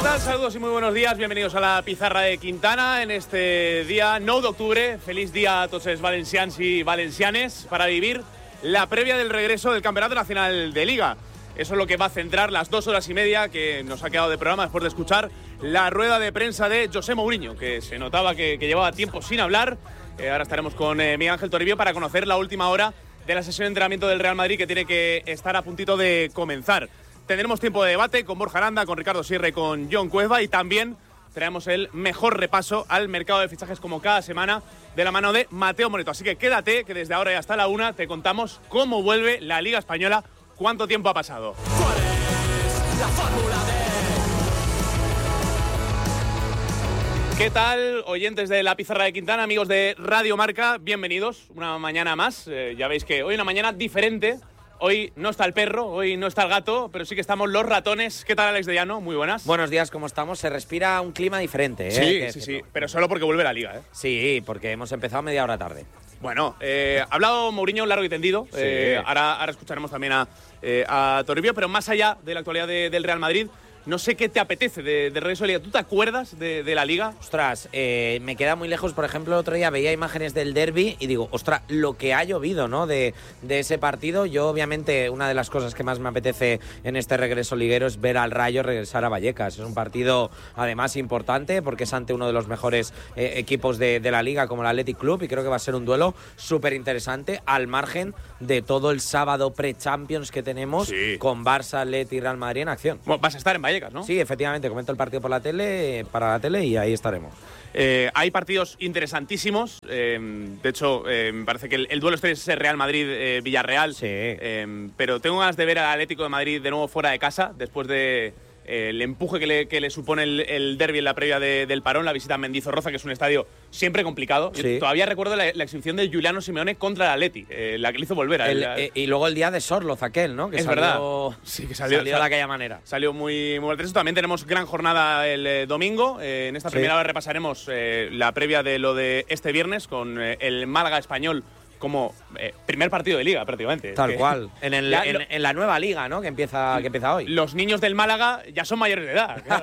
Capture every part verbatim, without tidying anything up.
tal? Saludos y muy buenos días. Bienvenidos a la pizarra de Quintana en este día nueve de octubre. Feliz día a tots els valencians y valencianes para vivir la previa del regreso del Campeonato Nacional de Liga. Eso es lo que va a centrar las dos horas y media que nos ha quedado de programa después de escuchar la rueda de prensa de José Mourinho, que se notaba que, que llevaba tiempo sin hablar. Eh, ahora estaremos con eh, Miguel Ángel Toribio para conocer la última hora de la sesión de entrenamiento del Real Madrid, que tiene que estar a puntito de comenzar. Tendremos tiempo de debate con Borja Aranda, con Ricardo Sierra y con John Cueva, y también traemos el mejor repaso al mercado de fichajes como cada semana de la mano de Mateo Moreto. Así que quédate, que desde ahora y hasta la una te contamos cómo vuelve la Liga Española, cuánto tiempo ha pasado. ¿Cuál es la fórmula de...? ¿Qué tal, oyentes de la pizarra de Quintana, amigos de Radio Marca? Bienvenidos una mañana más. Eh, ya veis que hoy una mañana diferente. Hoy no está el perro, hoy no está el gato, pero sí que estamos los ratones. ¿Qué tal, Alex de Llano? Muy buenas. Buenos días, ¿cómo estamos? Se respira un clima diferente, ¿eh? Sí, que, sí, que sí, no. pero solo porque vuelve la Liga, ¿eh? Sí, porque hemos empezado media hora tarde. Bueno, eh, ha hablado Mourinho largo y tendido. Sí. Eh, ahora, ahora escucharemos también a, eh, a Toribio, pero más allá de la actualidad de, del Real Madrid, no sé qué te apetece de, de regreso de Liga. ¿Tú te acuerdas de, de la Liga? Ostras, eh, me queda muy lejos. Por ejemplo, el otro día veía imágenes del derbi y digo, ostras, lo que ha llovido, ¿no? De, de ese partido. Yo, obviamente, una de las cosas que más me apetece en este regreso liguero es ver al Rayo regresar a Vallecas. Es un partido, además, importante porque es ante uno de los mejores eh, equipos de, de la Liga, como el Athletic Club, y creo que va a ser un duelo súper interesante, al margen de todo el sábado pre-Champions que tenemos, sí, con Barça, Atleti y Real Madrid en acción. Bueno, vas a estar en Vallecas, ¿no? Sí, efectivamente, comento el partido por la tele, para la tele, y ahí estaremos. Eh, hay partidos interesantísimos. Eh, de hecho, eh, me parece que el, el duelo este es Real Madrid-Villarreal. Sí. Eh, pero tengo ganas de ver al Atlético de Madrid de nuevo fuera de casa, después de eh, el empuje que le, que le supone el, el derbi en la previa de, del parón, la visita a Mendizorroza, que es un estadio siempre complicado. Sí. Yo todavía recuerdo la, la exhibición de Giuliano Simeone contra el Atleti, eh, la que le hizo volver. A el, la, eh, y luego el día de Sorloz, aquel, ¿no? Que es salió, verdad. Sí, que salió, salió de aquella manera. Salió muy, muy altruista. También tenemos gran jornada el eh, domingo. Eh, en esta primera hora sí. repasaremos eh, la previa de lo de este viernes con eh, el Málaga Español como eh, primer partido de Liga, prácticamente. Tal que, cual. En, el, en, lo, en la nueva Liga, ¿no? Que empieza, que empieza hoy. Los niños del Málaga ya son mayores de edad, claro.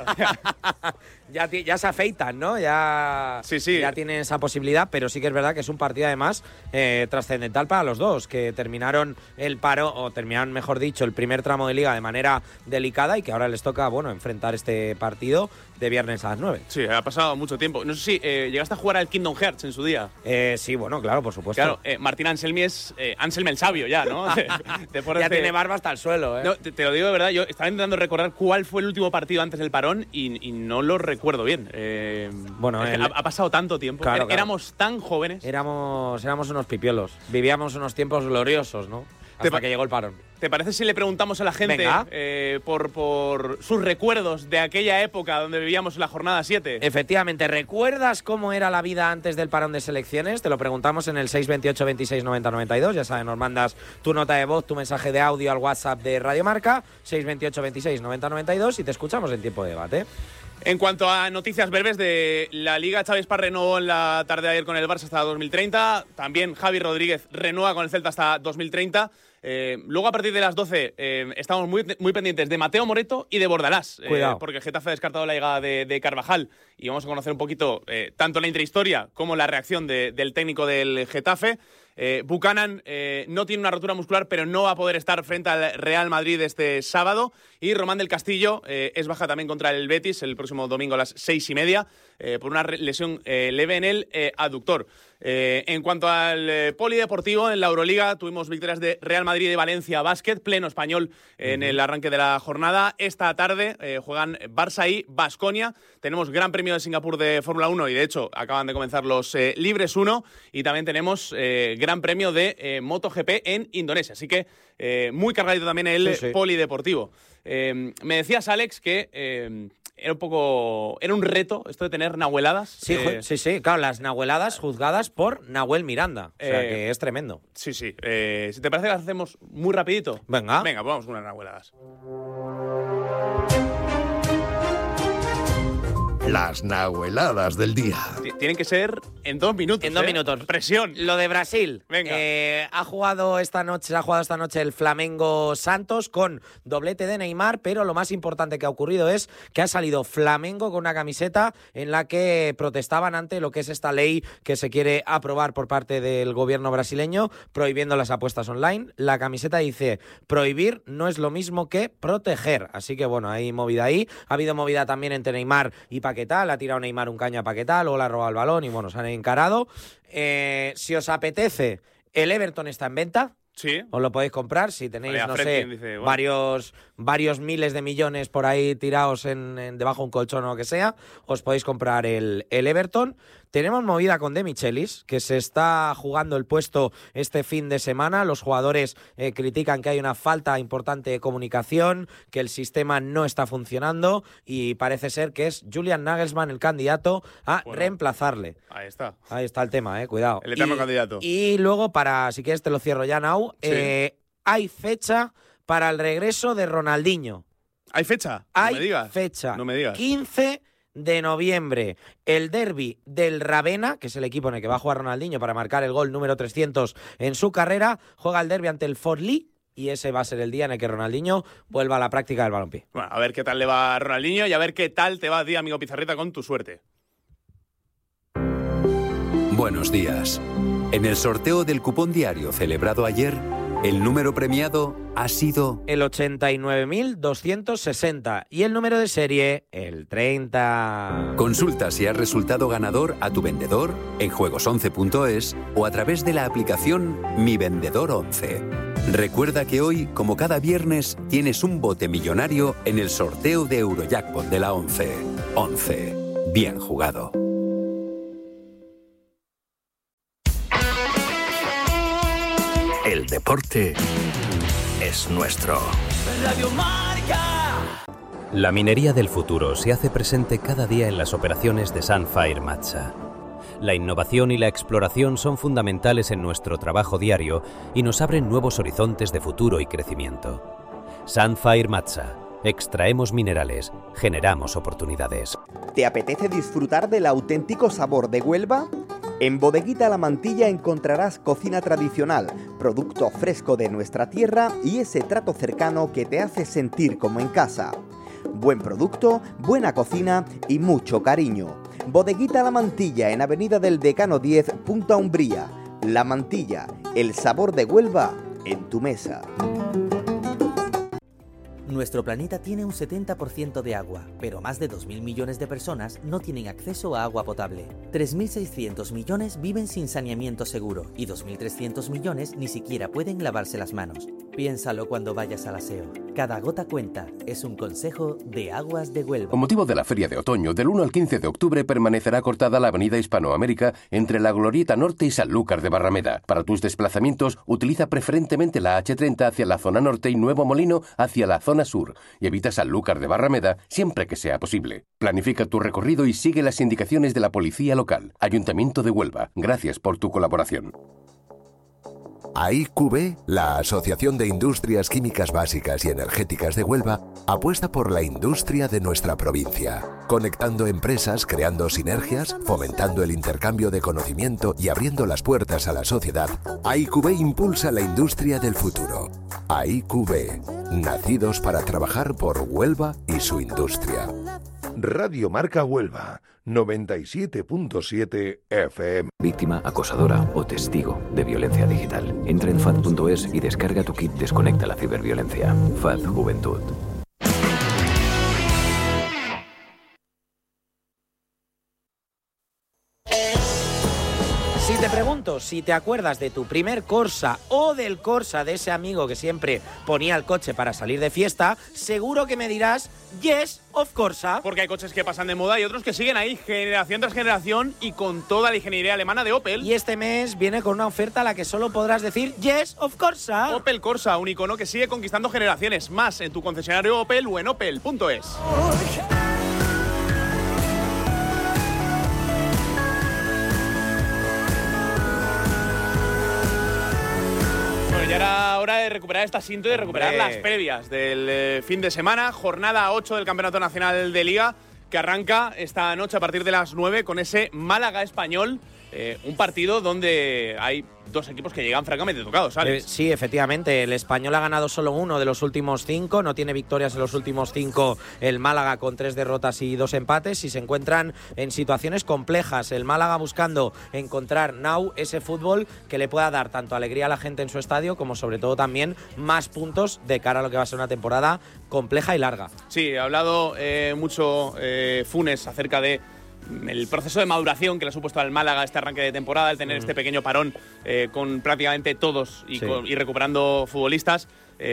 ya, ya se afeitan, ¿no? Ya, sí, sí. ya tienen esa posibilidad, pero sí que es verdad que es un partido, además, eh, trascendental para los dos, que terminaron el paro, o terminaron, mejor dicho, el primer tramo de Liga de manera delicada, y que ahora les toca, bueno, enfrentar este partido de viernes a las nueve. Sí, ha pasado mucho tiempo. No sé si eh, llegaste a jugar al Kingdom Hearts en su día. Eh, sí, bueno, claro, por supuesto. Claro, eh, Martín Anselmi es eh, Anselme el sabio ya, ¿no? de, de ya este... tiene barba hasta el suelo, ¿eh? No, te, te lo digo de verdad, yo estaba intentando recordar cuál fue el último partido antes del parón y, y no lo recuerdo bien. Eh, bueno, es el... ha, ha pasado tanto tiempo. Claro, claro. Éramos tan jóvenes. Éramos, éramos unos pipiolos. Vivíamos unos tiempos gloriosos, ¿no? Hasta que llegó el parón. ¿Te parece si le preguntamos a la gente eh, por, por sus recuerdos de aquella época donde vivíamos la jornada siete? Efectivamente, ¿recuerdas cómo era la vida antes del parón de selecciones? Te lo preguntamos en el seis veintiocho veintiséis noventa noventa y dos. Ya sabes, nos mandas tu nota de voz, tu mensaje de audio al WhatsApp de Radio Marca, seis veintiocho veintiséis noventa noventa y dos, y te escuchamos en tiempo de debate. En cuanto a noticias breves de la Liga, Xavi Esparra renovó en la tarde de ayer con el Barça hasta dos mil treinta. También Javi Rodríguez renueva con el Celta hasta dos mil treinta. Eh, luego, a partir de las doce, eh, estamos muy, muy pendientes de Mateo Moreto y de Bordalás. Cuidado. Eh, porque el Getafe ha descartado la llegada de, de Carvajal. Y vamos a conocer un poquito eh, tanto la intrahistoria como la reacción de, del técnico del Getafe. Eh, Buchanan eh, no tiene una rotura muscular, pero no va a poder estar frente al Real Madrid este sábado. Y Román del Castillo eh, es baja también contra el Betis el próximo domingo a las seis y media eh, por una lesión eh, leve en el eh, aductor. Eh, en cuanto al eh, polideportivo, en la Euroliga tuvimos victorias de Real Madrid y de Valencia Básquet, pleno español eh, en el arranque de la jornada. Esta tarde eh, juegan Barça y Baskonia. Tenemos Gran Premio de Singapur de Fórmula uno y, de hecho, acaban de comenzar los eh, Libres uno. Y también tenemos eh, Gran Premio de eh, MotoGP en Indonesia. Así que eh, muy cargadito también el sí, sí. polideportivo. Eh, me decías, Alex, que eh, era un poco... Era un reto esto de tener nahueladas. Sí, eh, sí, sí. Claro, las nahueladas juzgadas por Nahuel Miranda. O sea, eh, que es tremendo. Sí, sí. Eh, si te parece que las hacemos muy rapidito. Venga. Venga, pues vamos con unas nahueladas. Las nahueladas del día. Tienen que ser en dos minutos. En dos ¿eh? minutos. Presión. Lo de Brasil. Venga. Eh, ha jugado esta noche, ha jugado esta noche el Flamengo Santos con doblete de Neymar, pero lo más importante que ha ocurrido es que ha salido Flamengo con una camiseta en la que protestaban ante lo que es esta ley que se quiere aprobar por parte del gobierno brasileño, prohibiendo las apuestas online. La camiseta dice: prohibir no es lo mismo que proteger. Así que bueno, hay movida ahí. Ha habido movida también entre Neymar y Paquetá. Le ha tirado Neymar un caño a Paquetá, luego le ha robado el balón y bueno, se han encarado. Eh, si os apetece, el Everton está en venta. Sí. Os lo podéis comprar si tenéis, Vale, no Fred, sé, dice, bueno. varios, varios miles de millones por ahí tirados en, en debajo de un colchón o lo que sea. Os podéis comprar el, el Everton. Tenemos movida con De Michelis, que se está jugando el puesto este fin de semana. Los jugadores eh, critican que hay una falta importante de comunicación, que el sistema no está funcionando y parece ser que es Julian Nagelsmann el candidato a Bueno, reemplazarle. Ahí está. Ahí está el tema, eh, cuidado. El eterno y, candidato. Y luego, para, si quieres te lo cierro ya, Nau, Sí. eh, hay fecha para el regreso de Ronaldinho. ¿Hay fecha? Hay no me digas. fecha. No me digas. quince de noviembre. El derbi del Ravenna, que es el equipo en el que va a jugar Ronaldinho para marcar el gol número trescientos en su carrera, juega el derbi ante el Forlì y ese va a ser el día en el que Ronaldinho vuelva a la práctica del balompié. Bueno, a ver qué tal le va a Ronaldinho y a ver qué tal te va a ti, amigo Pizarrita, con tu suerte. Buenos días. En el sorteo del cupón diario celebrado ayer, el número premiado ha sido El ochenta y nueve mil doscientos sesenta y el número de serie, el treinta. Consulta si has resultado ganador a tu vendedor en juegos once punto es o a través de la aplicación Mi Vendedor once. Recuerda que hoy, como cada viernes, tienes un bote millonario en el sorteo de Eurojackpot de la once. once. Bien jugado. El deporte es nuestro. Radio Marca. La minería del futuro se hace presente cada día en las operaciones de Sunfire Matsa. La innovación y la exploración son fundamentales en nuestro trabajo diario y nos abren nuevos horizontes de futuro y crecimiento. Sunfire Matsa. Extraemos minerales, generamos oportunidades. ¿Te apetece disfrutar del auténtico sabor de Huelva? En Bodeguita La Mantilla encontrarás cocina tradicional, producto fresco de nuestra tierra y ese trato cercano que te hace sentir como en casa. Buen producto, buena cocina y mucho cariño. Bodeguita La Mantilla en Avenida del Decano diez, Punta Umbría. La Mantilla, el sabor de Huelva en tu mesa. Nuestro planeta tiene un setenta por ciento de agua, pero más de dos mil millones de personas no tienen acceso a agua potable. tres mil seiscientos millones viven sin saneamiento seguro y dos mil trescientos millones ni siquiera pueden lavarse las manos. Piénsalo cuando vayas al aseo. Cada gota cuenta. Es un consejo de Aguas de Huelva. Con motivo de la Feria de Otoño, del uno al quince de octubre permanecerá cortada la avenida Hispanoamérica entre la Glorieta Norte y Sanlúcar de Barrameda. Para tus desplazamientos, utiliza preferentemente la hache treinta hacia la zona norte y Nuevo Molino hacia la zona sur y evita Sanlúcar de Barrameda siempre que sea posible. Planifica tu recorrido y sigue las indicaciones de la policía local. Ayuntamiento de Huelva. Gracias por tu colaboración. A I Q B, la Asociación de Industrias Químicas Básicas y Energéticas de Huelva, apuesta por la industria de nuestra provincia, conectando empresas, creando sinergias, fomentando el intercambio de conocimiento y abriendo las puertas a la sociedad. A I Q B impulsa la industria del futuro. A I Q B, nacidos para trabajar por Huelva y su industria. Radio Marca Huelva, noventa y siete punto siete F M. Víctima, acosadora o testigo de violencia digital. Entra en F A D punto es y descarga tu kit Desconecta la ciberviolencia. F A D Juventud. Si te pregunto si te acuerdas de tu primer Corsa o del Corsa de ese amigo que siempre ponía el coche para salir de fiesta, seguro que me dirás yes, of Corsa. Porque hay coches que pasan de moda y otros que siguen ahí generación tras generación y con toda la ingeniería alemana de Opel. Y este mes viene con una oferta a la que solo podrás decir yes, of Corsa. Opel Corsa, un icono que sigue conquistando generaciones. Más en tu concesionario Opel o en opel punto es. Ya era hora de recuperar esta cinta y de recuperar Hombre. las previas del eh, fin de semana. Jornada ocho del Campeonato Nacional de Liga, que arranca esta noche a partir de las nueve con ese Málaga-Español. Eh, un partido donde hay dos equipos que llegan francamente tocados, Alex. Eh, sí, efectivamente. El Español ha ganado solo uno de los últimos cinco. No tiene victorias en los últimos cinco. El Málaga con tres derrotas y dos empates. Y se encuentran en situaciones complejas. El Málaga buscando encontrar now ese fútbol que le pueda dar tanto alegría a la gente en su estadio como sobre todo también más puntos de cara a lo que va a ser una temporada compleja y larga. Sí, ha hablado eh, mucho eh, Funes acerca de el proceso de maduración que le ha supuesto al Málaga este arranque de temporada, el tener mm. este pequeño parón eh, con prácticamente todos y, sí. con, y recuperando futbolistas,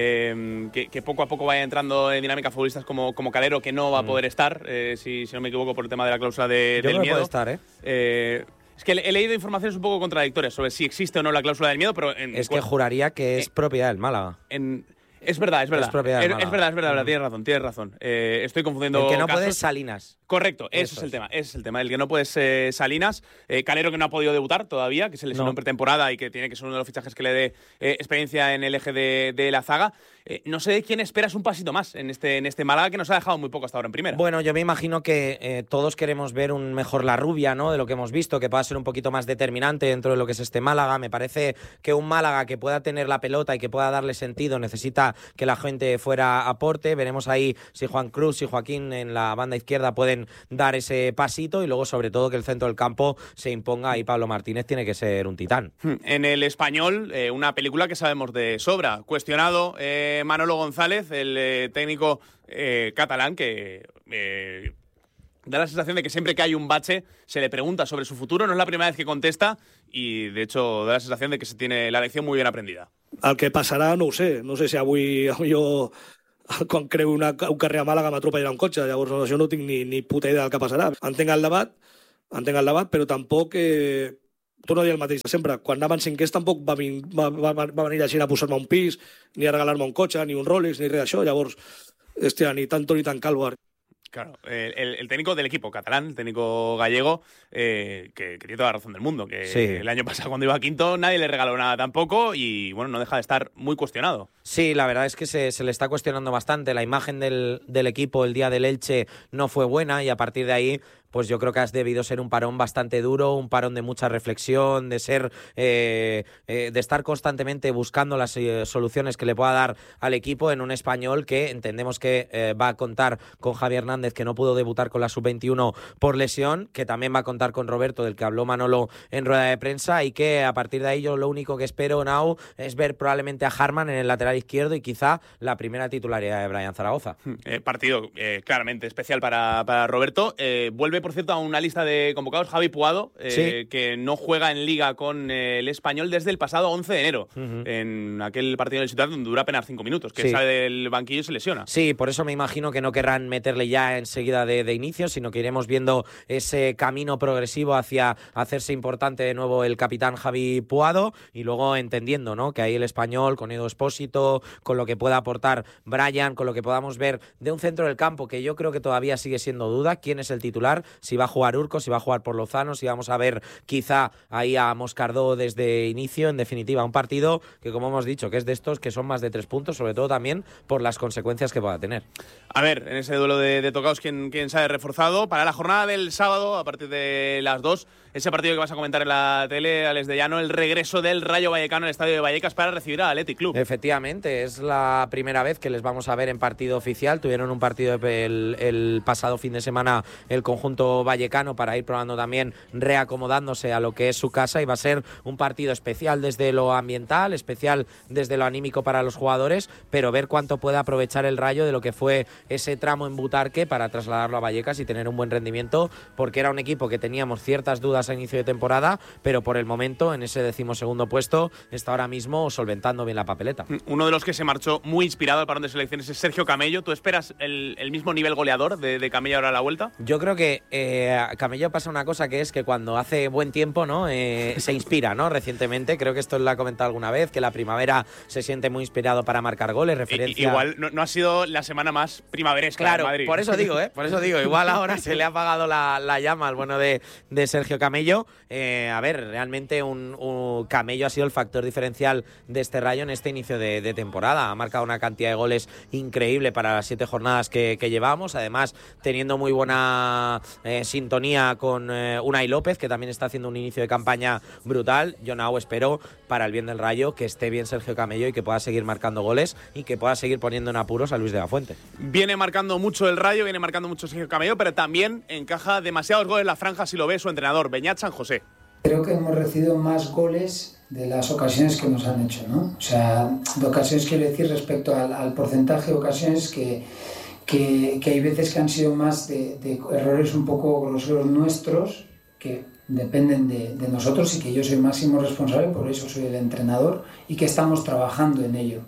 eh, que, que poco a poco vaya entrando en dinámica futbolistas como, como Calero, que no va a poder mm. estar, eh, si, si no me equivoco, por el tema de la cláusula de, Yo del no miedo. Puede estar, ¿eh? Eh, Es que he leído informaciones un poco contradictorias sobre si existe o no la cláusula del miedo, pero… En, es que juraría que es eh, propiedad del Málaga. En, es verdad, es verdad. Es, es, es verdad, es verdad, mm. tienes razón, tienes razón. Eh, estoy confundiendo El que no casos. puede es Salinas. Correcto, ese Eso es el es. tema, ese es el tema. El que no puede es eh, Salinas, eh, Calero que no ha podido debutar todavía, que se lesionó no. en pretemporada y que tiene que ser uno de los fichajes que le dé eh, experiencia en el eje de, de la zaga. Eh, no sé de quién esperas un pasito más en este, en este Málaga, que nos ha dejado muy poco hasta ahora en primera. Bueno, yo me imagino que eh, todos queremos ver un mejor Larrubia, ¿no? De lo que hemos visto, que pueda ser un poquito más determinante dentro de lo que es este Málaga. Me parece que un Málaga que pueda tener la pelota y que pueda darle sentido necesita que la gente fuera aporte. Veremos ahí si Juan Cruz y Joaquín en la banda izquierda pueden dar ese pasito y luego sobre todo que el centro del campo se imponga y Pablo Martínez tiene que ser un titán. En el Español, eh, una película que sabemos de sobra. Cuestionado eh, Manolo González, el eh, técnico eh, catalán, que eh, da la sensación de que siempre que hay un bache se le pregunta sobre su futuro. No es la primera vez que contesta y de hecho da la sensación de que se tiene la lección muy bien aprendida. El que passarà no ho sé, no sé si avui jo quan creu una, un carrer a Màlaga m'atropellarà un cotxe, llavors això no tinc ni, ni puta idea del que passarà. Entenc el debat, entenc el debat, però tampoc, eh, torno a dir el mateix sempre, quan anava en cinquers tampoc va, vin, va, va, va venir la gent a posar-me un pis, ni a regalar-me un cotxe, ni un Rolex, ni res d'això, llavors, hòstia, ni tanto ni tan calvo. Claro, el, el técnico del equipo catalán, el técnico gallego, eh, que, que tiene toda la razón del mundo, que sí. el año pasado cuando iba a quinto nadie le regaló nada tampoco y bueno, no deja de estar muy cuestionado. Sí, la verdad es que se, se le está cuestionando bastante. La imagen del, del equipo el día del Elche no fue buena y a partir de ahí pues yo creo que has debido ser un parón bastante duro, un parón de mucha reflexión, de ser eh, eh, de estar constantemente buscando las eh, soluciones que le pueda dar al equipo en un Español que entendemos que eh, va a contar con Javi Hernández, que no pudo debutar con la sub veintiuno por lesión, que también va a contar con Roberto, del que habló Manolo en rueda de prensa, y que a partir de ahí yo lo único que espero, Nau, es ver probablemente a Harman en el lateral izquierdo y quizá la primera titularidad de Brian Zaragoza. Eh, partido eh, claramente especial para, para Roberto. Eh, vuelve por cierto, a una lista de convocados, Javi Puado, eh, sí. que no juega en Liga con eh, el Español desde el pasado once de enero, uh-huh. en aquel partido del Ciudad donde dura apenas cinco minutos, que sí. sale del banquillo y se lesiona. Sí, por eso me imagino que no querrán meterle ya enseguida de, de inicio, sino que iremos viendo ese camino progresivo hacia hacerse importante de nuevo el capitán Javi Puado, y luego entendiendo, ¿no?, que ahí el Español, con Edu Espósito, con lo que pueda aportar Brian, con lo que podamos ver de un centro del campo que yo creo que todavía sigue siendo duda, quién es el titular, si va a jugar Urco, si va a jugar por Lozano, si vamos a ver quizá ahí a Moscardó desde inicio. En definitiva, un partido que, como hemos dicho, que es de estos que son más de tres puntos, sobre todo también por las consecuencias que pueda tener. A ver, en ese duelo de, de tocados, ¿quién, quién sale reforzado? Para la jornada del sábado, a partir de las dos, ese partido que vas a comentar en la tele, Alex de Llano, el regreso del Rayo Vallecano al Estadio de Vallecas para recibir al Athletic Club. Efectivamente, es la primera vez que les vamos a ver en partido oficial. Tuvieron un partido el, el pasado fin de semana el conjunto vallecano para ir probando también, reacomodándose a lo que es su casa, y va a ser un partido especial desde lo ambiental, especial desde lo anímico para los jugadores, pero ver cuánto puede aprovechar el Rayo de lo que fue ese tramo en Butarque para trasladarlo a Vallecas y tener un buen rendimiento, porque era un equipo que teníamos ciertas dudas a inicio de temporada, pero por el momento en ese decimosegundo puesto está ahora mismo solventando bien la papeleta. Uno de los que se marchó muy inspirado al parón de selecciones es Sergio Camello. ¿Tú esperas el, el mismo nivel goleador de, de Camello ahora a la vuelta? Yo creo que eh, Camello pasa una cosa, que es que cuando hace buen tiempo, ¿no?, eh, se inspira, ¿no? Recientemente, creo que esto lo ha comentado alguna vez, que la primavera se siente muy inspirado para marcar goles, referencia… I, igual no, no ha sido la semana más primaveresca claro, en Madrid. Por eso digo, ¿eh? Por eso digo, igual ahora se le ha apagado la, la llama al bueno de, de Sergio Camello. Camello. Eh, a ver, realmente un, un Camello ha sido el factor diferencial de este Rayo en este inicio de, de temporada. Ha marcado una cantidad de goles increíble para las siete jornadas que, que llevamos, además teniendo muy buena eh, sintonía con eh, Unai López, que también está haciendo un inicio de campaña brutal. Yo no espero, para el bien del Rayo, que esté bien Sergio Camello y que pueda seguir marcando goles y que pueda seguir poniendo en apuros a Luis de la Fuente. Viene marcando mucho el Rayo, viene marcando mucho Sergio Camello, pero también encaja demasiados goles en la franja si lo ve su entrenador, Beñat San José. Creo que hemos recibido más goles de las ocasiones que nos han hecho, ¿no? O sea, de ocasiones quiero decir respecto al, al porcentaje de ocasiones que, que, que hay veces que han sido más de, de errores un poco groseros nuestros, que dependen de, de nosotros y que yo soy máximo responsable, por eso soy el entrenador y que estamos trabajando en ello.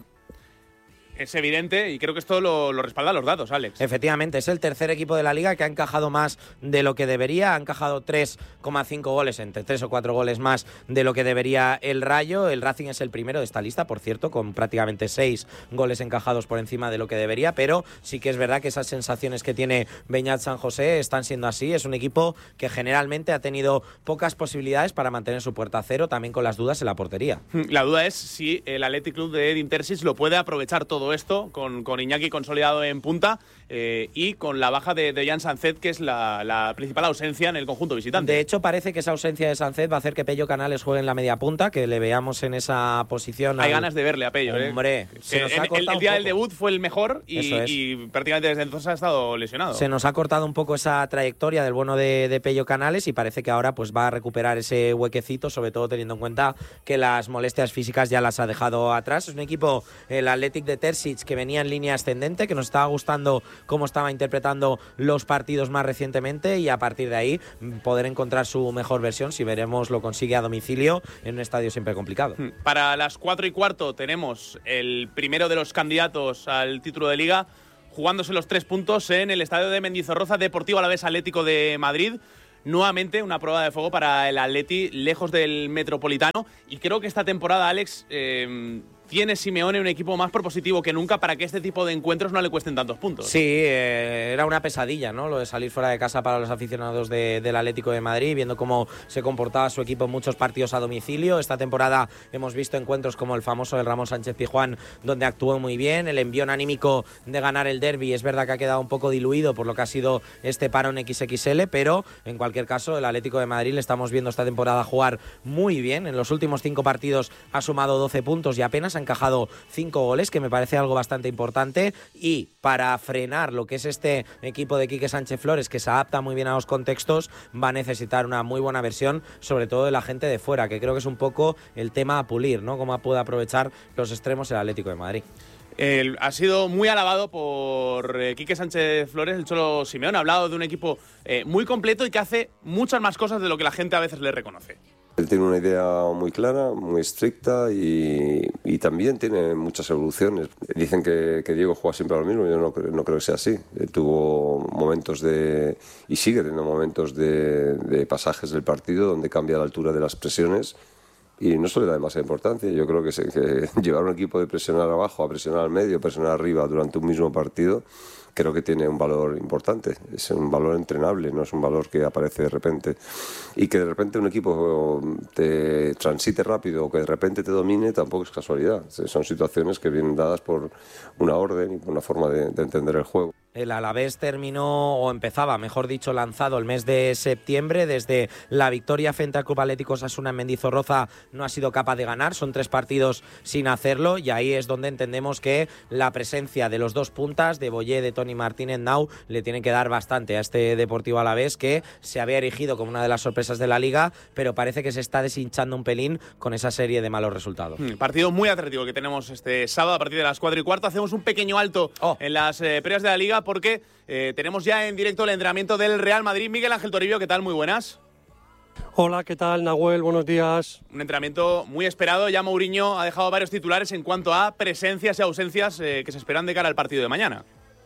Es evidente y creo que esto lo, lo respaldan los datos, Alex. Efectivamente, es el tercer equipo de la Liga que ha encajado más de lo que debería. Ha encajado tres coma cinco goles, entre tres o cuatro goles más de lo que debería el Rayo. El Racing es el primero de esta lista, por cierto, con prácticamente seis goles encajados por encima de lo que debería, pero sí que es verdad que esas sensaciones que tiene Beñat San José están siendo así. Es un equipo que generalmente ha tenido pocas posibilidades para mantener su puerta a cero, también con las dudas en la portería. La duda es si el Athletic Club de Edin Terzic lo puede aprovechar todo esto con, con Iñaki consolidado en punta eh, y con la baja de, de Jan Sancet, que es la, la principal ausencia en el conjunto visitante. De hecho, parece que esa ausencia de Sancet va a hacer que Pello Canales juegue en la media punta, que le veamos en esa posición. Hay al... ganas de verle a Pello. Hombre, eh. se nos el, ha el, el día del debut fue el mejor y, es. y prácticamente desde entonces ha estado lesionado. Se nos ha cortado un poco esa trayectoria del bueno de, de Pello Canales y parece que ahora pues va a recuperar ese huequecito, sobre todo teniendo en cuenta que las molestias físicas ya las ha dejado atrás. Es un equipo, el Athletic de Terzic, que venía en línea ascendente, que nos estaba gustando cómo estaba interpretando los partidos más recientemente y a partir de ahí poder encontrar su mejor versión, si veremos lo consigue a domicilio en un estadio siempre complicado. Para las cuatro y cuarto tenemos el primero de los candidatos al título de Liga jugándose los tres puntos en el estadio de Mendizorroza, Deportivo Alavés Atlético de Madrid. Nuevamente una prueba de fuego para el Atleti, lejos del Metropolitano. Y creo que esta temporada, Alex, eh, tiene Simeone un equipo más propositivo que nunca para que este tipo de encuentros no le cuesten tantos puntos. Sí, eh, era una pesadilla, ¿no? Lo de salir fuera de casa para los aficionados de, del Atlético de Madrid, viendo cómo se comportaba su equipo en muchos partidos a domicilio. Esta temporada hemos visto encuentros como el famoso del Ramón Sánchez Pizjuán, donde actuó muy bien. El envión anímico de ganar el derbi es verdad que ha quedado un poco diluido por lo que ha sido este parón equis equis ele, pero en cualquier caso el Atlético de Madrid le estamos viendo esta temporada jugar muy bien. En los últimos cinco partidos ha sumado doce puntos y apenas ha encajado cinco goles, que me parece algo bastante importante, y para frenar lo que es este equipo de Quique Sánchez Flores, que se adapta muy bien a los contextos, va a necesitar una muy buena versión, sobre todo de la gente de fuera, que creo que es un poco el tema a pulir, ¿no? Cómo puede aprovechar los extremos el Atlético de Madrid. El, ha sido muy alabado por eh, Quique Sánchez Flores, el Cholo Simeone. Ha hablado de un equipo eh, muy completo y que hace muchas más cosas de lo que la gente a veces le reconoce. Él tiene una idea muy clara, muy estricta y, y también tiene muchas evoluciones. Dicen que, que Diego juega siempre a lo mismo, yo no, no creo que sea así. Él tuvo momentos de, y sigue teniendo momentos de, de pasajes del partido donde cambia la altura de las presiones y no se le da demasiada importancia. Yo creo que, se, que llevar un equipo de presionar abajo a presionar al medio, presionar arriba durante un mismo partido, creo que tiene un valor importante. Es un valor entrenable, no es un valor que aparece de repente. Y que de repente un equipo te transite rápido o que de repente te domine tampoco es casualidad. Son situaciones que vienen dadas por una orden y por una forma de, de entender el juego. El Alavés terminó, o empezaba, mejor dicho, lanzado el mes de septiembre. Desde la victoria frente al Club Atlético Osasuna en Mendizorroza no ha sido capaz de ganar. Son tres partidos sin hacerlo y ahí es donde entendemos que la presencia de los dos puntas, de Boyé, de Toni Martínez Nau, le tiene que dar bastante a este Deportivo Alavés, que se había erigido como una de las sorpresas de la Liga, pero parece que se está deshinchando un pelín con esa serie de malos resultados. Hmm, partido muy atractivo que tenemos este sábado a partir de las cuatro y cuarto. Hacemos un pequeño alto oh. en las eh, previas de la Liga, porque eh, tenemos ya en directo el entrenamiento del Real Madrid. Miguel Ángel Toribio, ¿qué tal? Muy buenas. Hola, ¿qué tal, Nahuel? Buenos días. Un entrenamiento muy esperado. Ya Mourinho ha dejado varios titulares en cuanto a presencias y ausencias eh, que se esperan de cara al partido de mañana.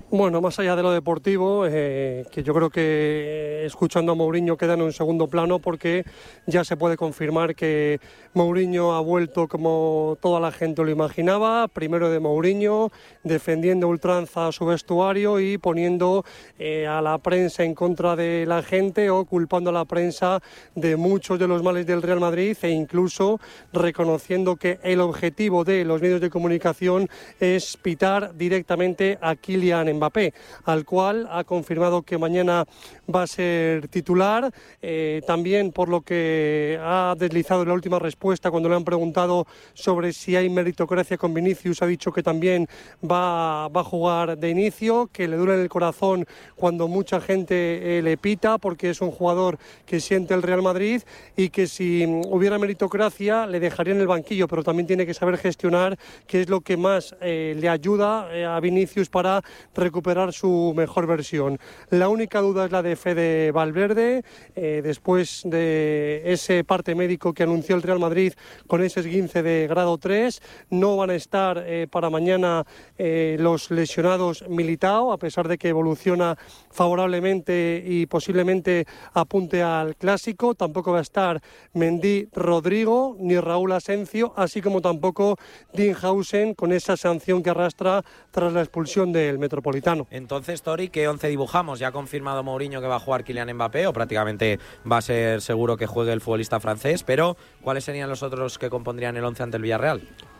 Bueno, más allá de lo deportivo, eh, que yo creo que eh, escuchando a Mourinho queda en un segundo plano, porque ya se puede confirmar que Mourinho ha vuelto como toda la gente lo imaginaba, primero de Mourinho, defendiendo ultranza a su vestuario y poniendo eh, a la prensa en contra de la gente, o culpando a la prensa de muchos de los males del Real Madrid, e incluso reconociendo que el objetivo de los medios de comunicación es pitar directamente a Kylian Mbappé, al cual ha confirmado que mañana va a ser titular. Eh, también, por lo que ha deslizado en la última respuesta cuando le han preguntado sobre si hay meritocracia con Vinicius, ha dicho que también va, va a jugar de inicio, que le duele en el corazón cuando mucha gente eh, le pita, porque es un jugador que siente el Real Madrid, y que si hubiera meritocracia le dejaría en el banquillo, pero también tiene que saber gestionar, que es lo que más eh, le ayuda eh, a Vinicius para recuperar su mejor versión. La única duda es la de Fede Valverde, eh, después de ese parte médico que anunció el Real Madrid con ese esguince de grado tres. No van a estar eh, para mañana eh, los lesionados Militao, a pesar de que evoluciona favorablemente y posiblemente apunte al Clásico. Tampoco va a estar Mendy, Rodrigo ni Raúl Asencio, así como tampoco Dinhausen, con esa sanción que arrastra tras la expulsión del Metropolitano. Entonces, Tori, ¿qué once dibujamos? ¿Ya ha confirmado Mourinho que va a jugar Kylian Mbappé, o prácticamente va a ser seguro que juegue el futbolista francés? Pero, ¿cuáles serían los otros que compondrían el once ante el Villarreal?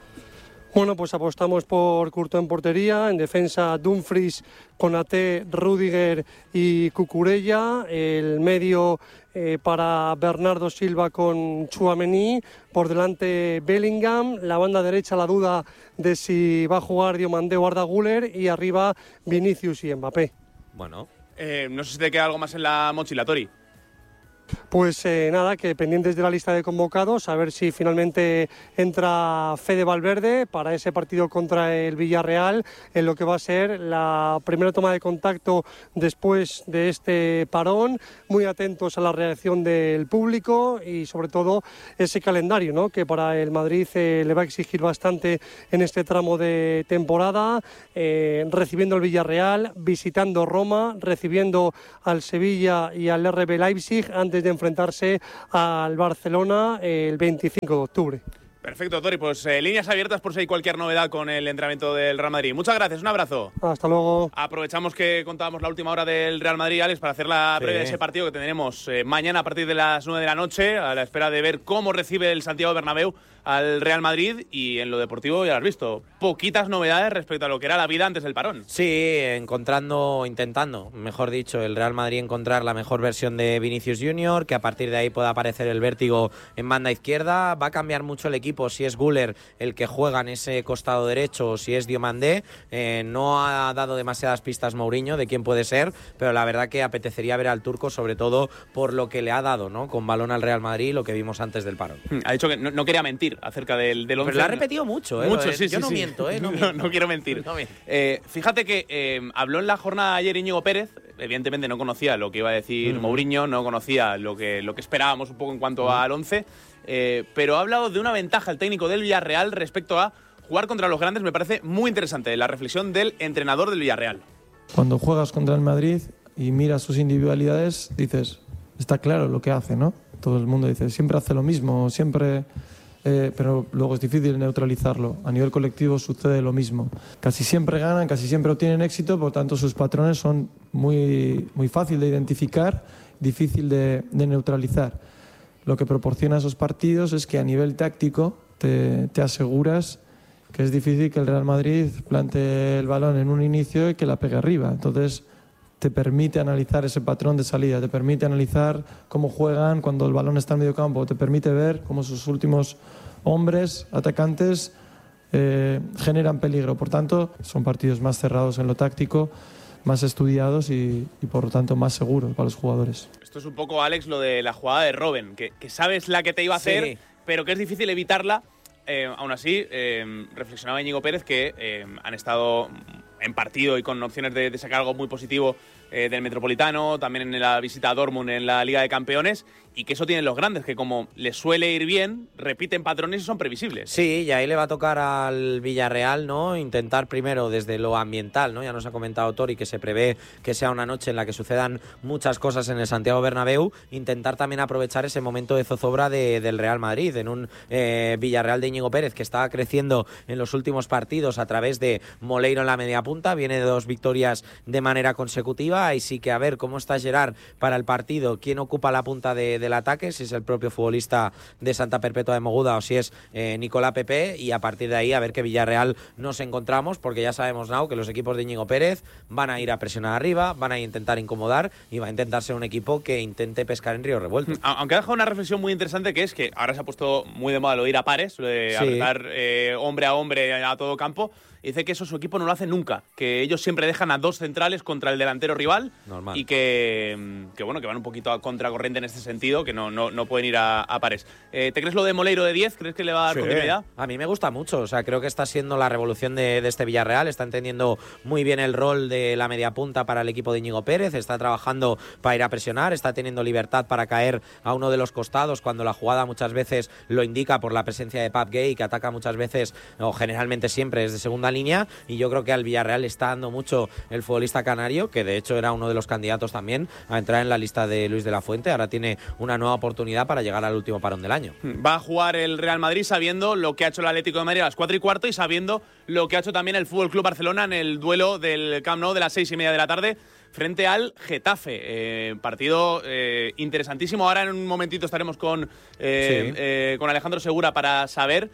Bueno, pues apostamos por Courtois en portería, en defensa Dumfries, Konaté, Rüdiger y Cucurella, el medio eh, para Bernardo Silva con Tchouaméni, por delante Bellingham, la banda derecha la duda de si va a jugar Diomandé o Arda Güler, y arriba Vinicius y Mbappé. Bueno. Eh, no sé si te queda algo más en la mochila, Tori. Pues eh, nada, que pendientes de la lista de convocados, a ver si finalmente entra Fede Valverde para ese partido contra el Villarreal, en lo que va a ser la primera toma de contacto después de este parón. Muy atentos a la reacción del público y sobre todo ese calendario, ¿no?, que para el Madrid eh, le va a exigir bastante en este tramo de temporada, eh, recibiendo el Villarreal, visitando Roma, recibiendo al Sevilla y al R B Leipzig, antes de enfrentarse al Barcelona el veinticinco de octubre. Perfecto, Tori. Pues eh, líneas abiertas por si hay cualquier novedad con el entrenamiento del Real Madrid. Muchas gracias, un abrazo. Hasta luego. Aprovechamos que contábamos la última hora del Real Madrid, Alex, para hacer la previa de ese partido que tendremos eh, mañana a partir de las nueve de la noche, a la espera de ver cómo recibe el Santiago Bernabéu al Real Madrid. Y en lo deportivo, ya lo has visto, poquitas novedades respecto a lo que era la vida antes del parón. Sí, encontrando, intentando, mejor dicho, el Real Madrid encontrar la mejor versión de Vinicius Junior, que a partir de ahí pueda aparecer el vértigo en banda izquierda. Va a cambiar mucho el equipo si es Güler el que juega en ese costado derecho o si es Diomandé. Eh, no ha dado demasiadas pistas Mourinho de quién puede ser, pero la verdad que apetecería ver al turco, sobre todo por lo que le ha dado, ¿no?, con balón al Real Madrid, lo que vimos antes del parón. Ha dicho que no, no quería mentir acerca del, del once. Pero lo ha repetido mucho, ¿eh? Mucho, eh sí, Yo sí, no sí. miento, ¿eh? No, no, miento. no quiero mentir. No miento. Eh, fíjate que eh, habló en la jornada ayer Íñigo Pérez. Evidentemente no conocía lo que iba a decir uh-huh. Mourinho, no conocía lo que, lo que esperábamos un poco en cuanto uh-huh. al once, eh, pero ha hablado de una ventaja el técnico del Villarreal respecto a jugar contra los grandes. Me parece muy interesante la reflexión del entrenador del Villarreal. Cuando juegas contra el Madrid y miras sus individualidades, dices, está claro lo que hace, ¿no? Todo el mundo dice, siempre hace lo mismo, siempre... Eh, pero luego es difícil neutralizarlo. A nivel colectivo sucede lo mismo. Casi siempre ganan, casi siempre obtienen éxito, por tanto sus patrones son muy, muy fácil de identificar, difícil de, de neutralizar. Lo que proporciona esos partidos es que a nivel táctico te, te aseguras que es difícil que el Real Madrid plante el balón en un inicio y que la pegue arriba. Entonces te permite analizar ese patrón de salida, te permite analizar cómo juegan cuando el balón está en medio campo, te permite ver cómo sus últimos hombres, atacantes, eh, generan peligro. Por tanto, son partidos más cerrados en lo táctico, más estudiados y, y por lo tanto más seguros para los jugadores. Esto es un poco, Alex, lo de la jugada de Robben, que, que sabes la que te iba a hacer, sí, pero que es difícil evitarla. Eh, aún así, eh, reflexionaba Íñigo Pérez que eh, han estado en partido y con opciones de, de sacar algo muy positivo eh, del Metropolitano, también en la visita a Dortmund en la Liga de Campeones, y que eso tienen los grandes, que como les suele ir bien, repiten patrones y son previsibles. Sí, y ahí le va a tocar al Villarreal, ¿no? Intentar primero desde lo ambiental, ¿no? Ya nos ha comentado Tori que se prevé que sea una noche en la que sucedan muchas cosas en el Santiago Bernabéu, intentar también aprovechar ese momento de zozobra de, del Real Madrid, en un eh, Villarreal de Íñigo Pérez que está creciendo en los últimos partidos a través de Moleiro en la media punta, viene de dos victorias de manera consecutiva, y sí que a ver cómo está Gerard para el partido, quién ocupa la punta de, del ataque, si es el propio futbolista de Santa Perpetua de Moguda o si es eh, Nicolás Pepe, y a partir de ahí a ver qué Villarreal nos encontramos, porque ya sabemos, Nau, que los equipos de Íñigo Pérez van a ir a presionar arriba, van a intentar incomodar y va a intentar ser un equipo que intente pescar en río revuelto. Aunque ha dejado una reflexión muy interesante, que es que ahora se ha puesto muy de moda lo de ir a pares, lo de Sí. apretar eh, hombre a hombre a todo campo. Dice que eso su equipo no lo hace nunca, que ellos siempre dejan a dos centrales contra el delantero rival. Normal. Y que, que bueno, que van un poquito a contracorriente en este sentido, que no, no, no pueden ir a, a pares. Eh, ¿Te crees lo de Moleiro de diez? ¿Crees que le va a dar Sí. continuidad? A mí me gusta mucho, o sea, creo que está siendo la revolución de, de este Villarreal, está entendiendo muy bien el rol de la media punta para el equipo de Íñigo Pérez, está trabajando para ir a presionar, está teniendo libertad para caer a uno de los costados cuando la jugada muchas veces lo indica por la presencia de Pap Gay, que ataca muchas veces, o generalmente siempre desde segunda línea, y yo creo que al Villarreal le está dando mucho el futbolista canario, que de hecho era uno de los candidatos también a entrar en la lista de Luis de la Fuente, ahora tiene una nueva oportunidad para llegar al último parón del año. Va a jugar el Real Madrid sabiendo lo que ha hecho el Atlético de Madrid a las cuatro y cuarto y sabiendo lo que ha hecho también el F C Barcelona en el duelo del Camp Nou de las seis y media de la tarde frente al Getafe. Eh, partido eh, interesantísimo. Ahora en un momentito estaremos con, eh, Sí. eh, con Alejandro Segura para saber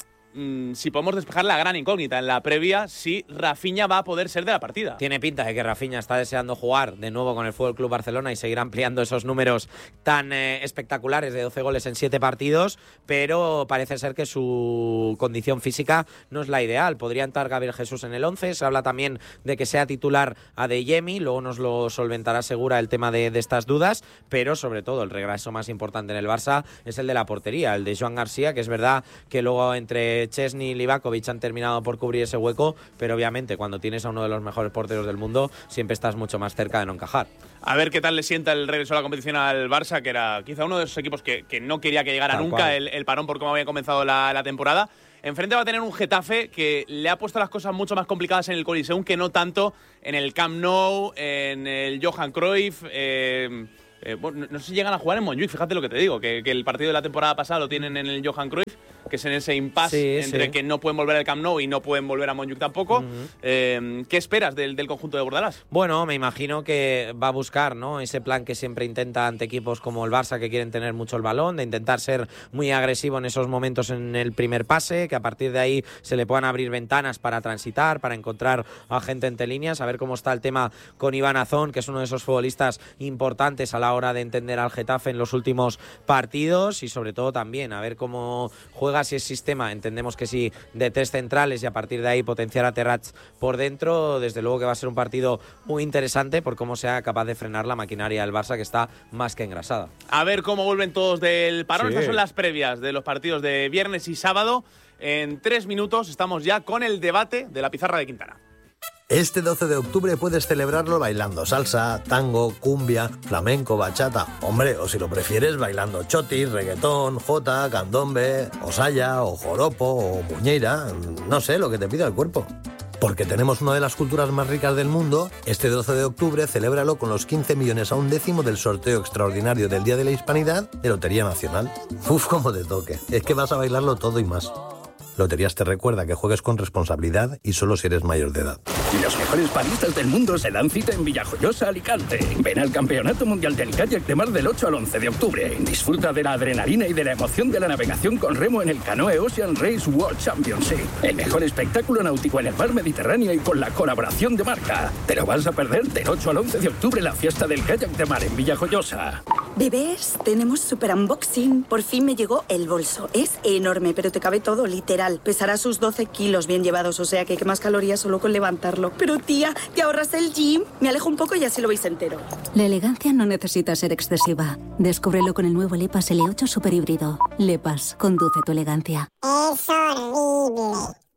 mm, si podemos despejar la gran incógnita en la previa, si Rafinha va a poder ser de la partida. Tiene pinta de que Rafinha está deseando jugar de nuevo con el F C Barcelona y seguir ampliando esos números tan eh, espectaculares de doce goles en siete partidos, pero parece ser que su condición física no es la ideal. Podría entrar Gabriel Jesús en el once, se habla también de que sea titular Adeyemi, luego nos lo solventará Segura el tema de, de estas dudas, pero sobre todo el regreso más importante en el Barça es el de la portería, el de Joan García, que es verdad que luego entre Chesney y Livakovic han terminado por cubrir ese hueco, pero obviamente cuando tienes a uno de los mejores porteros del mundo siempre estás mucho más cerca de no encajar. A ver qué tal le sienta el regreso a la competición al Barça, que era quizá uno de esos equipos que, que no quería que llegara Tal nunca cual. el, el parón por cómo había comenzado la, la temporada. Enfrente va a tener un Getafe que le ha puesto las cosas mucho más complicadas en el Coliseum que no tanto en el Camp Nou, en el Johan Cruyff. Eh, eh, bueno, no sé si llegan a jugar en Montjuic, fíjate lo que te digo, que, que el partido de la temporada pasada lo tienen en el Johan Cruyff, que es en ese impasse Sí, entre sí. que no pueden volver al Camp Nou y no pueden volver a Montjuic tampoco. Ujú. Eh, ¿Qué esperas del, del conjunto de Bordalás? Bueno, me imagino que va a buscar, ¿no?, ese plan que siempre intenta ante equipos como el Barça, que quieren tener mucho el balón, de intentar ser muy agresivo en esos momentos en el primer pase, que a partir de ahí se le puedan abrir ventanas para transitar, para encontrar a gente entre líneas, a ver cómo está el tema con Iván Azón, que es uno de esos futbolistas importantes a la hora de entender al Getafe en los últimos partidos, y sobre todo también a ver cómo juega, si es sistema, entendemos que sí, de tres centrales, y a partir de ahí potenciar a Terrats por dentro. Desde luego que va a ser un partido muy interesante por cómo sea capaz de frenar la maquinaria del Barça, que está más que engrasada. A ver cómo vuelven todos del parón. Sí. Estas son las previas de los partidos de viernes y sábado. En tres minutos estamos ya con el debate de la pizarra de Quintana. Este doce de octubre puedes celebrarlo bailando salsa, tango, cumbia, flamenco, bachata. Hombre, o si lo prefieres, bailando chotis, reggaetón, jota, candombe, o saya, o joropo, o muñeira. No sé, lo que te pida el cuerpo. Porque tenemos una de las culturas más ricas del mundo, este doce de octubre celébralo con los quince millones a un décimo del sorteo extraordinario del Día de la Hispanidad de Lotería Nacional. Uf, cómo te toque. Es que vas a bailarlo todo y más. Loterías te recuerda que juegues con responsabilidad y solo si eres mayor de edad. Los mejores paristas del mundo se dan cita en Villajoyosa, Alicante. Ven al Campeonato Mundial del Kayak de Mar del ocho al once de octubre. Disfruta de la adrenalina y de la emoción de la navegación con remo en el Canoe Ocean Race World Championship. El mejor espectáculo náutico en el mar Mediterráneo y con la colaboración de Marca. Te lo vas a perder del ocho al once de octubre, la fiesta del kayak de mar en Villajoyosa. Bebés, tenemos super unboxing. Por fin me llegó el bolso. Es enorme, pero te cabe todo, literal. Pesará sus doce kilos bien llevados, o sea que quemas calorías solo con levantarlo. Pero tía, ¿te ahorras el gym? Me alejo un poco y así lo veis entero. La elegancia no necesita ser excesiva. Descúbrelo con el nuevo Lepas L ocho Super Híbrido. Lepas, conduce tu elegancia. Es horrible.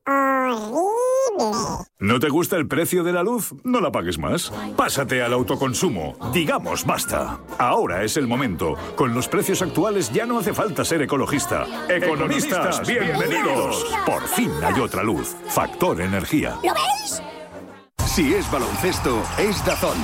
¿No te gusta el precio de la luz? No la pagues más. Pásate al autoconsumo. Digamos basta. Ahora es el momento. Con los precios actuales ya no hace falta ser ecologista. Economistas, bienvenidos. Por fin hay otra luz. Factor Energía. ¿Lo veis? Si es baloncesto, es DAZN.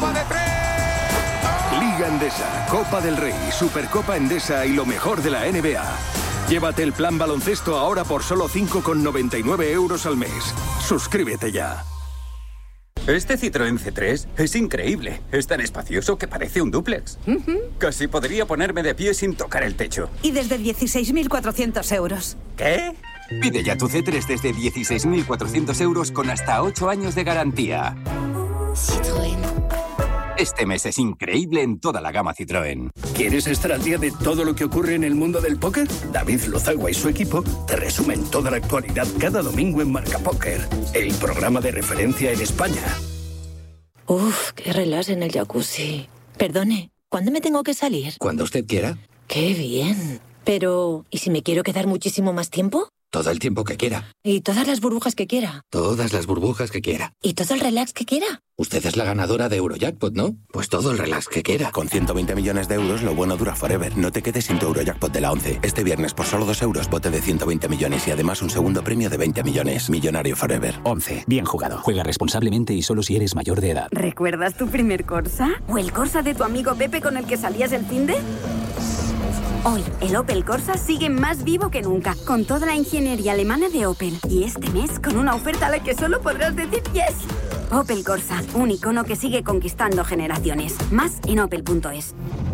Liga Endesa, Copa del Rey, Supercopa Endesa y lo mejor de la N B A. Llévate el plan baloncesto ahora por solo cinco con noventa y nueve euros al mes. Suscríbete ya. Este Citroën C tres es increíble. Es tan espacioso que parece un dúplex. Uh-huh. Casi podría ponerme de pie sin tocar el techo. Y desde dieciséis mil cuatrocientos euros. ¿Qué? Pide ya tu C tres desde dieciséis mil cuatrocientos euros con hasta ocho años de garantía. Citroën. Este mes es increíble en toda la gama Citroën. ¿Quieres estar al día de todo lo que ocurre en el mundo del póker? David Lozagua y su equipo te resumen toda la actualidad cada domingo en Marca Póker, el programa de referencia en España. Uf, qué relax en el jacuzzi. Perdone, ¿cuándo me tengo que salir? Cuando usted quiera. Qué bien. Pero, ¿y si me quiero quedar muchísimo más tiempo? Todo el tiempo que quiera. ¿Y todas las burbujas que quiera? Todas las burbujas que quiera. ¿Y todo el relax que quiera? Usted es la ganadora de Eurojackpot, ¿no? Pues todo el relax que quiera. Con ciento veinte millones de euros, lo bueno dura forever. No te quedes sin tu Eurojackpot de la once. Este viernes, por solo dos euros, bote de ciento veinte millones y además un segundo premio de veinte millones. Millonario forever. once. Bien jugado. Juega responsablemente y solo si eres mayor de edad. ¿Recuerdas tu primer Corsa? ¿O el Corsa de tu amigo Pepe con el que salías el finde? Hoy, el Opel Corsa sigue más vivo que nunca, con toda la ingeniería alemana de Opel. Y este mes, con una oferta a la que solo podrás decir yes. Opel Corsa, un icono que sigue conquistando generaciones. Más en opel punto es.